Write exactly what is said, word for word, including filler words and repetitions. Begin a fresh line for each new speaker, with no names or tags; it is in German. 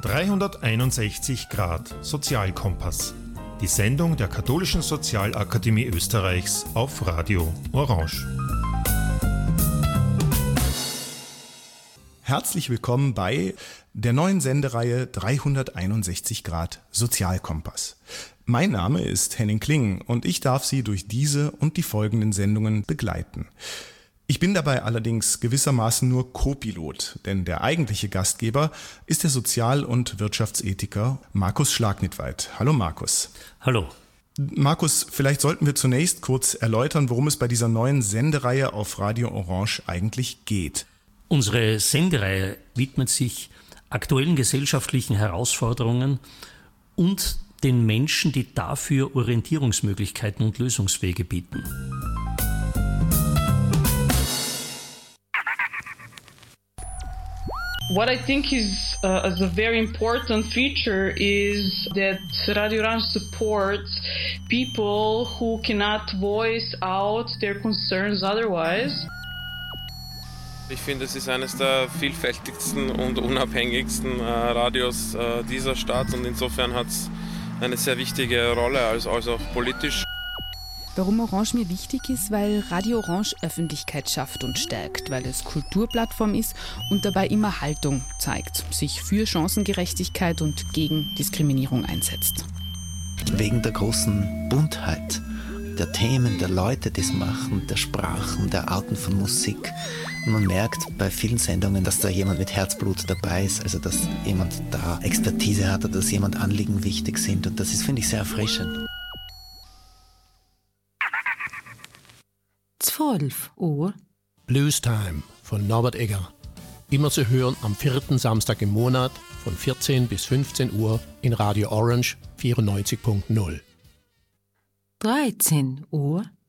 dreihunderteinundsechzig Grad Sozialkompass. Die Sendung der Katholischen Sozialakademie Österreichs auf Radio Orange.
Herzlich willkommen bei der neuen Sendereihe dreihunderteinundsechzig Grad Sozialkompass. Mein Name ist Henning Kling und ich darf Sie durch diese und die folgenden Sendungen begleiten. Ich bin dabei allerdings gewissermaßen nur Co-Pilot, denn der eigentliche Gastgeber ist der Sozial- und Wirtschaftsethiker Markus Schlagnitweit. Hallo Markus.
Hallo.
Markus, vielleicht sollten wir zunächst kurz erläutern, worum es bei dieser neuen Sendereihe auf Radio Orange eigentlich geht.
Unsere Sendereihe widmet sich aktuellen gesellschaftlichen Herausforderungen und den Menschen, die dafür Orientierungsmöglichkeiten und Lösungswege bieten.
What I think is uh, as a very important feature is that Radio Orange supports people who cannot voice out their concerns otherwise.
Ich finde, es ist eines der vielfältigsten und unabhängigsten äh, Radios äh, dieser Stadt und insofern hat es eine sehr wichtige Rolle, also, also auch politisch.
Warum Orange mir wichtig ist, weil Radio Orange Öffentlichkeit schafft und stärkt, weil es Kulturplattform ist und dabei immer Haltung zeigt, sich für Chancengerechtigkeit und gegen Diskriminierung einsetzt.
Wegen der großen Buntheit der Themen, der Leute, die es machen, der Sprachen, der Arten von Musik. Und man merkt bei vielen Sendungen, dass da jemand mit Herzblut dabei ist, also dass jemand da Expertise hat oder dass jemand Anliegen wichtig sind und das ist, finde ich, sehr erfrischend.
zwölf Uhr.
Blues Time von Norbert Egger. Immer zu hören am vierten Samstag im Monat von vierzehn bis fünfzehn Uhr in Radio Orange vierundneunzig Punkt null.
dreizehn Uhr.